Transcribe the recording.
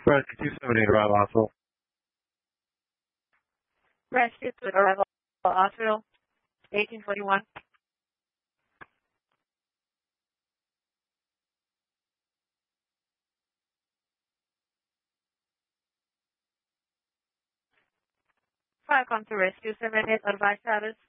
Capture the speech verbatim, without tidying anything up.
Rescue two seventy-eight, arrival hospital. Rescue to arrival hospital, eighteen forty-one. Five come to rescue seven eight, advice status.